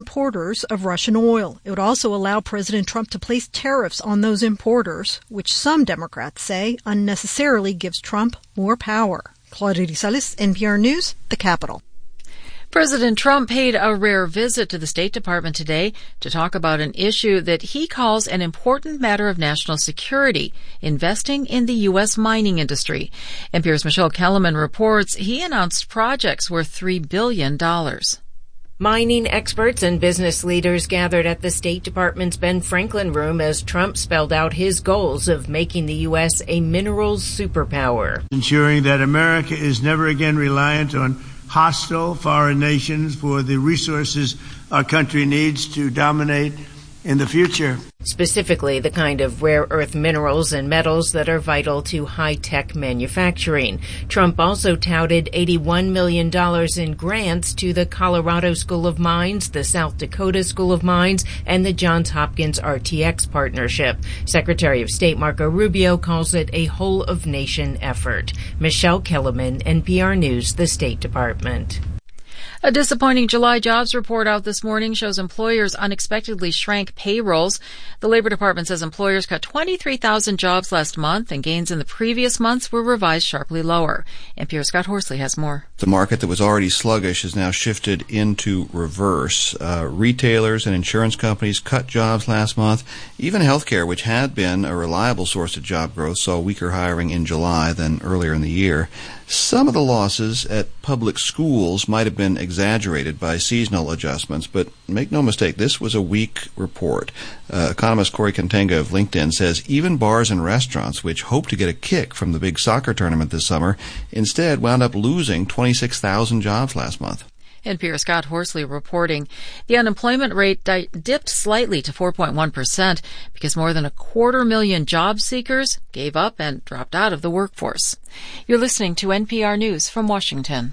importers of Russian oil. It would also allow President Trump to place tariffs on those importers, which some Democrats say unnecessarily gives Trump more power. Claudia Rizales, NPR News, the Capitol. President Trump paid a rare visit to the State Department today to talk about an issue that he calls an important matter of national security, investing in the U.S. mining industry. NPR's Michelle Kellerman reports he announced projects worth $3 billion. Mining experts and business leaders gathered at the State Department's Ben Franklin room as Trump spelled out his goals of making the U.S. a minerals superpower. Ensuring that America is never again reliant on hostile foreign nations for the resources our country needs to dominate in the future. Specifically, the kind of rare earth minerals and metals that are vital to high-tech manufacturing. Trump also touted $81 million in grants to the Colorado School of Mines, the South Dakota School of Mines, and the Johns Hopkins RTX partnership. Secretary of State Marco Rubio calls it a whole-of-nation effort. Michelle Kellerman, NPR News, the State Department. A disappointing July jobs report out this morning shows employers unexpectedly shrank payrolls. The Labor Department says employers cut 23,000 jobs last month, and gains in the previous months were revised sharply lower. NPR's Scott Horsley has more. The market that was already sluggish has now shifted into reverse. Retailers and insurance companies cut jobs last month. Even healthcare, which had been a reliable source of job growth, saw weaker hiring in July than earlier in the year. Some of the losses at public schools might have been exaggerated by seasonal adjustments, but make no mistake, this was a weak report. Economist Corey Contenga of LinkedIn says even bars and restaurants, which hoped to get a kick from the big soccer tournament this summer, instead wound up losing 26,000 jobs last month. NPR's Scott Horsley reporting. The unemployment rate dipped slightly to 4.1% because more than 250,000 job seekers gave up and dropped out of the workforce. You're listening to NPR News from Washington.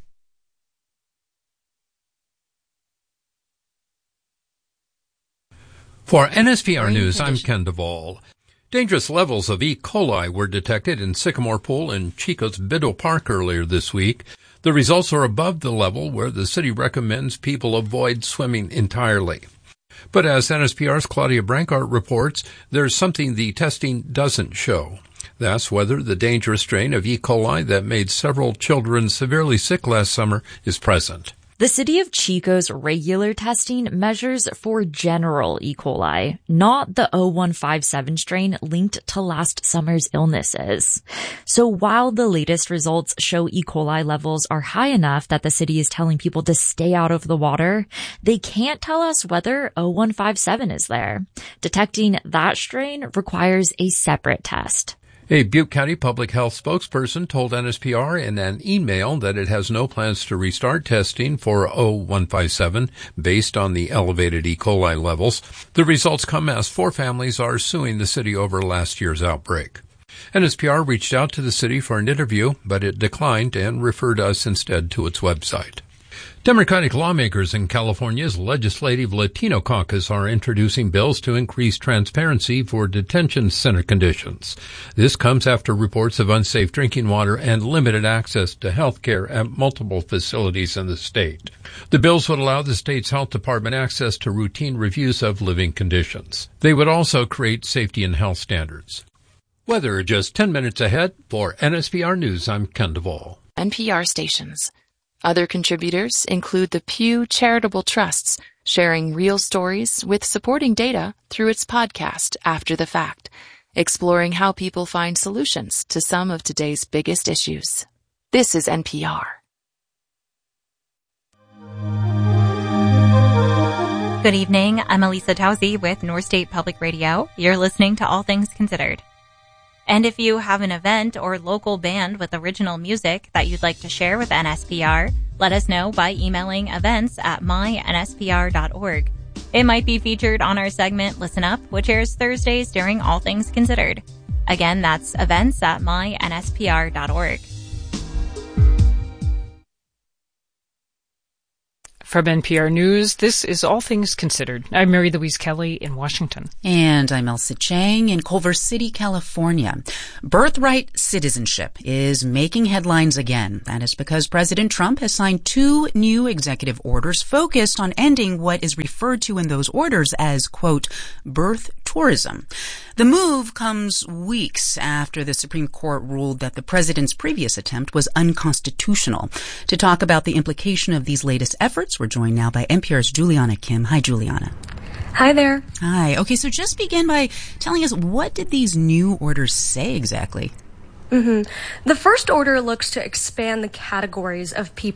For NSPR News, I'm Ken Duvall. Dangerous levels of E. coli were detected in Sycamore Pool in Chico's Biddle Park earlier this week. The results are above the level where the city recommends people avoid swimming entirely. But as NSPR's Claudia Brancart reports, there's something the testing doesn't show. That's whether the dangerous strain of E. coli that made several children severely sick last summer is present. The city of Chico's regular testing measures for general E. coli, not the 0157 strain linked to last summer's illnesses. So while the latest results show E. coli levels are high enough that the city is telling people to stay out of the water, they can't tell us whether 0157 is there. Detecting that strain requires a separate test. A Butte County public health spokesperson told NSPR in an email that it has no plans to restart testing for 0157 based on the elevated E. coli levels. The results come as 4 families are suing the city over last year's outbreak. NSPR reached out to the city for an interview, but it declined and referred us instead to its website. Democratic lawmakers in California's Legislative Latino Caucus are introducing bills to increase transparency for detention center conditions. This comes after reports of unsafe drinking water and limited access to health care at multiple facilities in the state. The bills would allow the state's health department access to routine reviews of living conditions. They would also create safety and health standards. Weather just 10 minutes ahead. For NSPR News, I'm Ken Duvall. NPR stations. Other contributors include the Pew Charitable Trusts, sharing real stories with supporting data through its podcast After the Fact, exploring how people find solutions to some of today's biggest issues. This is NPR. Good evening. I'm Elisa Tausi with North State Public Radio. You're listening to All Things Considered. And if you have an event or local band with original music that you'd like to share with NSPR, let us know by emailing events@mynspr.org. It might be featured on our segment Listen Up, which airs Thursdays during All Things Considered. Again, that's events@mynspr.org. From NPR News, this is All Things Considered. I'm Mary Louise Kelly in Washington. And I'm Elsa Chang in Culver City, California. Birthright citizenship is making headlines again. That is because President Trump has signed 2 new executive orders focused on ending what is referred to in those orders as, quote, birth tourism. The move comes weeks after the Supreme Court ruled that the president's previous attempt was unconstitutional. To talk about the implication of these latest efforts, we're joined now by NPR's Juliana Kim. Hi, Juliana. Hi there. Hi. Okay, so just begin by telling us, what did these new orders say exactly? The first order looks to expand the categories of people